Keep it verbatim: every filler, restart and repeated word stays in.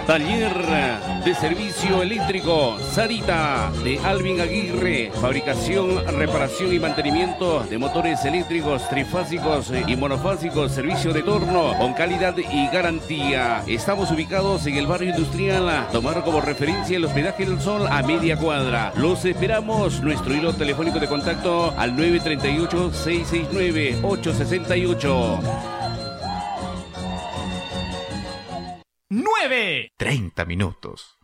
Taller de servicio eléctrico Sarita de Alvin Aguirre. Fabricación, reparación y mantenimiento de motores eléctricos trifásicos y monofásicos. Servicio de torno con calidad y garantía. Estamos ubicados en el barrio industrial. Tomar como referencia el hospedaje del Sol a media cuadra. Los esperamos. Nuestro hilo telefónico de contacto al nueve tres ocho, seis seis nueve, ocho seis ocho. nueve. treinta minutos.